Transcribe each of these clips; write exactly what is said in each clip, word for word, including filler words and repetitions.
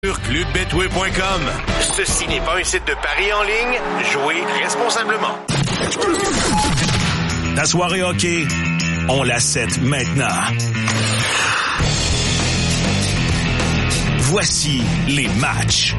Sur club betway point com. Ceci n'est pas un site de paris en ligne. Jouez responsablement. Ta soirée hockey, on la set maintenant. Voici les matchs.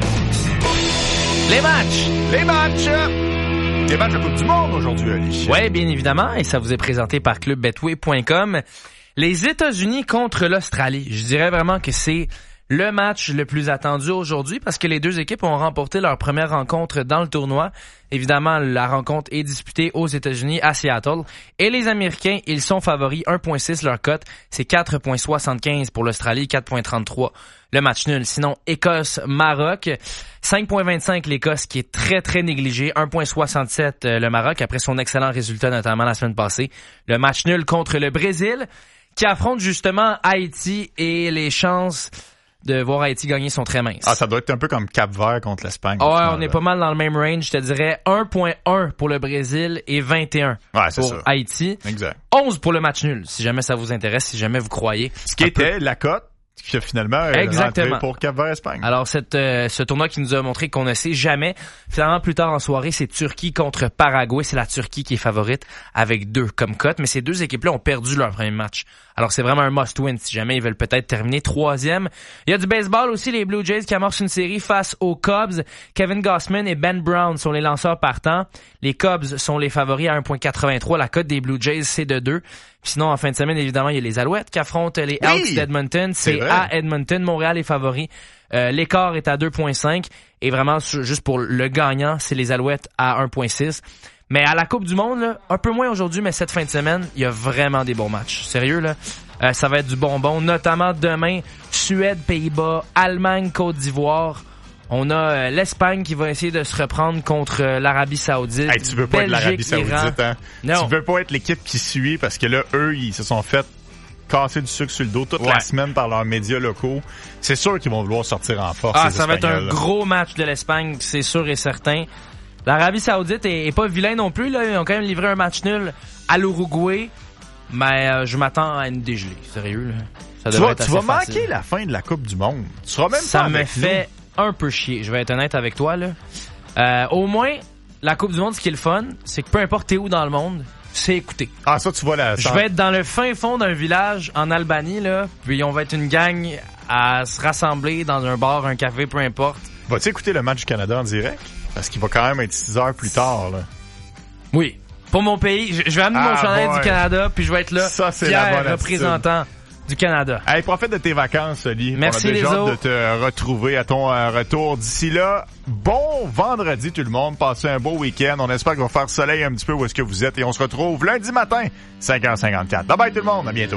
Les matchs! Les matchs! Les matchs de Coupe du Monde aujourd'hui, Ali. Oui, bien évidemment, et ça vous est présenté par club betway point com. Les États-Unis contre l'Australie. Je dirais vraiment que c'est le match le plus attendu aujourd'hui parce que les deux équipes ont remporté leur première rencontre dans le tournoi. Évidemment, la rencontre est disputée aux États-Unis, à Seattle. Et les Américains, ils sont favoris. un virgule six leur cote. C'est quatre virgule soixante-quinze pour l'Australie, quatre virgule trente-trois le match nul. Sinon, Écosse-Maroc, cinq virgule vingt-cinq l'Écosse qui est très très négligé. un virgule soixante-sept le Maroc après son excellent résultat notamment la semaine passée. Le match nul contre le Brésil qui affronte justement Haïti et les chances de voir Haïti gagner sont très minces. Ah, ça doit être un peu comme Cap-Vert contre l'Espagne. Ah ouais, on est pas mal dans le même range. Je te dirais un virgule un pour le Brésil et vingt et un ouais, c'est pour ça. Haïti. Exact. onze pour le match nul, si jamais ça vous intéresse, si jamais vous croyez. Ce qui était peut... la cote qui a finalement Exactement. rentré pour Cap-Vert-Espagne. Alors, cette, euh, ce tournoi qui nous a montré qu'on ne sait jamais. Finalement, plus tard en soirée, c'est Turquie contre Paraguay. C'est la Turquie qui est favorite avec deux comme cote. Mais ces deux équipes-là ont perdu leur premier match. Alors, c'est vraiment un must-win si jamais ils veulent peut-être terminer troisième. Il y a du baseball aussi, les Blue Jays qui amorcent une série face aux Cubs. Kevin Gausman et Ben Brown sont les lanceurs partants. Les Cubs sont les favoris à un virgule quatre-vingt-trois. La cote des Blue Jays, c'est de deux. Sinon, en fin de semaine, évidemment, il y a les Alouettes qui affrontent les oui, Elks d'Edmonton. C'est, c'est à Edmonton. Montréal est favori. Euh, l'écart est à deux virgule cinq. Et vraiment, juste pour le gagnant, c'est les Alouettes à un virgule six. Mais à la Coupe du Monde, là, un peu moins aujourd'hui, mais cette fin de semaine, il y a vraiment des bons matchs. Sérieux, là, euh, ça va être du bonbon. Notamment demain, Suède, Pays-Bas, Allemagne, Côte d'Ivoire. On a euh, l'Espagne qui va essayer de se reprendre contre euh, l'Arabie Saoudite. Hey, tu veux pas Belgique, être l'Arabie Saoudite, hein? Non. Tu veux pas être l'équipe qui suit parce que là, eux, ils se sont fait casser du sucre sur le dos toute ouais. la semaine par leurs médias locaux. C'est sûr qu'ils vont vouloir sortir en force. Ah, ça va être un gros match de l'Espagne, c'est sûr et certain. L'Arabie Saoudite est, est pas vilain non plus, là. Ils ont quand même livré un match nul à l'Uruguay. Mais euh, je m'attends à une dégelée. Sérieux, là. Ça tu vas, être tu vas facile. manquer la fin de la Coupe du Monde. Tu seras même ça pas me avec fait nous. un peu chier. Je vais être honnête avec toi, là. Euh, au moins, la Coupe du Monde, ce qui est le fun, c'est que peu importe t'es où dans le monde, c'est écouter. Ah, ça, tu vois la... Je vais être dans le fin fond d'un village en Albanie, là. Puis on va être une gang à se rassembler dans un bar, un café, peu importe. Vas-tu écouter le match du Canada en direct? Parce qu'il va quand même être six heures plus tard, là. Oui. Pour mon pays, je vais amener ah, mon chandail ouais. du Canada, puis je vais être là, ça, c'est fier la bonne représentant attitude. Du Canada. Hey, profite de tes vacances, Oli. Merci, on a déjà les hâte autres. de te retrouver à ton euh, retour. D'ici là, bon vendredi tout le monde. Passez un beau week-end. On espère qu'il va faire soleil un petit peu où est-ce que vous êtes. Et on se retrouve lundi matin, cinq heures cinquante-quatre. Bye bye tout le monde. À bientôt.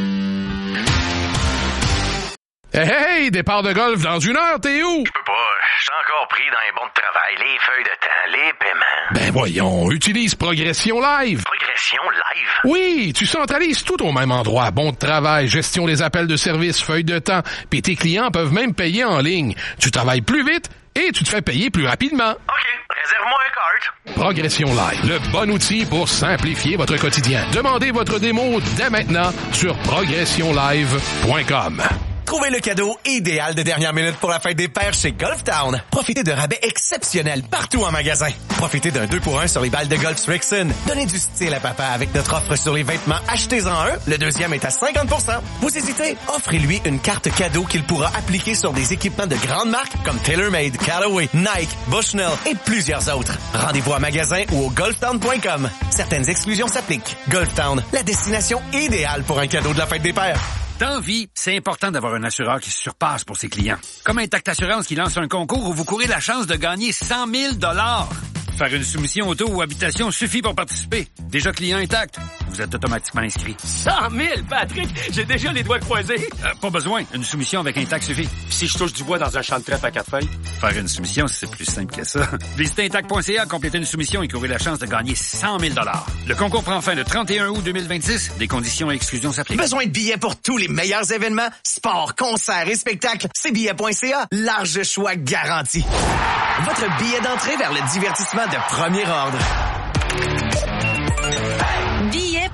Hey, hey, départ de golf dans une heure, t'es où? Je peux pas, je suis encore pris dans les bons de travail, les feuilles de temps, les paiements. Ben voyons, utilise Progression Live. Progression Live? Oui, tu centralises tout au même endroit. Bon de travail, gestion des appels de service, feuilles de temps, puis tes clients peuvent même payer en ligne. Tu travailles plus vite et tu te fais payer plus rapidement. OK, réserve-moi un cart. Progression Live, le bon outil pour simplifier votre quotidien. Demandez votre démo dès maintenant sur progression live point com. Trouvez le cadeau idéal de dernière minute pour la fête des pères chez Golf Town. Profitez de rabais exceptionnels partout en magasin. Profitez d'un deux pour un sur les balles de golf Strixon. Donnez du style à papa avec notre offre sur les vêtements Achetez-en un. Le deuxième est à cinquante pour cent. Vous hésitez? Offrez-lui une carte cadeau qu'il pourra appliquer sur des équipements de grandes marques comme TaylorMade, Callaway, Nike, Bushnell et plusieurs autres. Rendez-vous en magasin ou au golf town point com. Certaines exclusions s'appliquent. Golf Town, la destination idéale pour un cadeau de la fête des pères. Dans vie, c'est important d'avoir un assureur qui se surpasse pour ses clients. Comme Intact Assurance qui lance un concours où vous courez la chance de gagner cent mille dollars. Faire une soumission auto ou habitation suffit pour participer. Déjà client Intact, vous êtes automatiquement inscrit. cent mille, Patrick! J'ai déjà les doigts croisés. Euh, pas besoin, une soumission avec Intact suffit. Puis si je touche du bois dans un champ de trèfle à quatre feuilles? Faire une soumission, c'est plus simple que ça. Visitez intact point c a, complétez une soumission et courez la chance de gagner cent mille dollars. Le concours prend fin le trente et un août deux mille vingt-six. Des conditions et exclusions s'appliquent. Besoin de billets pour tous les meilleurs événements? Sport, concerts et spectacles? C'est billets point c a. Large choix garanti. Votre billet d'entrée vers le divertissement de premier ordre. billets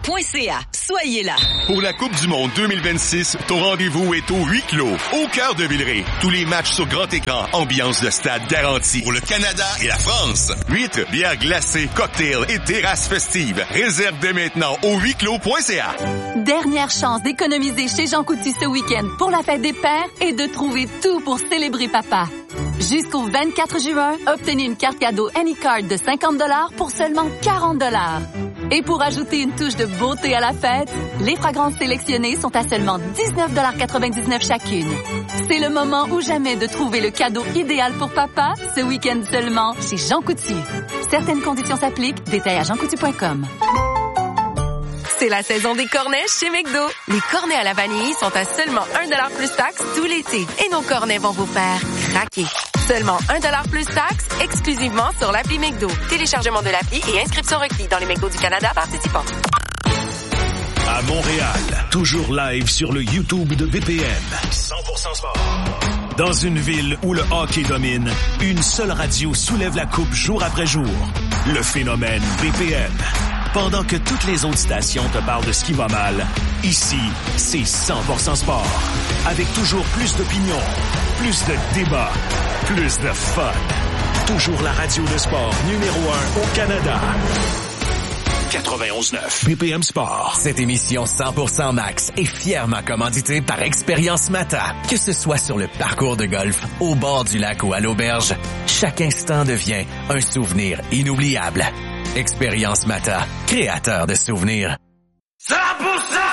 point c a. Soyez là. Pour la Coupe du Monde deux mille vingt-six, ton rendez-vous est au huis clos, au cœur de Villeray. Tous les matchs sur grand écran, ambiance de stade garantie. Pour le Canada et la France, huit bières glacées, cocktails et terrasses festives. Réserve dès maintenant au huis clos point c a. Dernière chance d'économiser chez Jean Coutu ce week-end pour la fête des pères et de trouver tout pour célébrer papa. Jusqu'au vingt-quatre juin, obtenez une carte cadeau Anycard de cinquante dollars pour seulement quarante dollars. Et pour ajouter une touche de beauté à la fête, les fragrances sélectionnées sont à seulement dix-neuf quatre-vingt-dix-neuf chacune. C'est le moment ou jamais de trouver le cadeau idéal pour papa, ce week-end seulement chez Jean Coutu. Certaines conditions s'appliquent, détails à jean coutu point com. C'est la saison des cornets chez McDo. Les cornets à la vanille sont à seulement un dollar plus taxe tout l'été. Et nos cornets vont vous faire craquer. Seulement un dollar plus taxe, exclusivement sur l'appli McDo. Téléchargement de l'appli et inscription requis dans les McDo du Canada participants. À Montréal, toujours live sur le YouTube de V P N. cent pour cent sport. Dans une ville où le hockey domine, une seule radio soulève la coupe jour après jour. Le phénomène V P N. Pendant que toutes les autres stations te parlent de ce qui va mal, ici, c'est cent pour cent sport. Avec toujours plus d'opinions, plus de débats, plus de fun. Toujours la radio de sport numéro un au Canada. quatre-vingt-onze neuf B P M Sport. Cette émission cent pour cent Max est fièrement commanditée par Expérience Mata. Que ce soit sur le parcours de golf, au bord du lac ou à l'auberge, chaque instant devient un souvenir inoubliable. Expérience Mata, créateur de souvenirs. cent pour cent